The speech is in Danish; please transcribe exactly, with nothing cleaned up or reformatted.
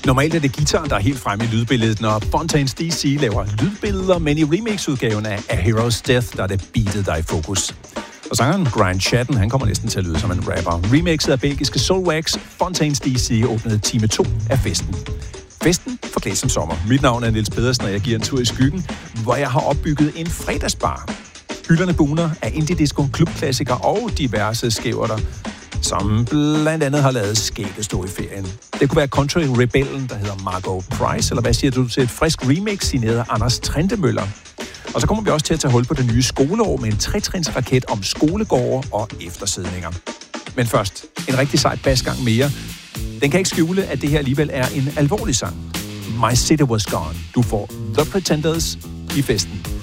Normalt er det guitar, der er helt fremme i lydbilledet, når Fontaines D C laver lydbilleder, men i remix-udgaven af A Hero's Death, der er det beatet, der er i fokus. Og sangeren Grant Chatten, han kommer næsten til at lyde som en rapper. Remixet af belgiske Soulwax, Fontaines D C åbnede time to af festen. Festen forklædt som sommer. Mit navn er Niels Pedersen, og jeg giver en tur i skyggen, hvor jeg har opbygget en fredagsbar. Hylderne buner af indie-disco, klubklassikere og diverse skæverter, som blandt andet har lavet skægge stå i ferien. Det kunne være country-rebellen, der hedder Margot Price, eller hvad siger du til et frisk remix signeret af Anders Trentemøller. Og så kommer vi også til at tage hul på det nye skoleår med en tretrinsraket om skolegårde og eftersidninger. Men først, en rigtig sej basgang mere. Den kan ikke skjule, at det her alligevel er en alvorlig sang. My City Was Gone. Du får The Pretenders i festen.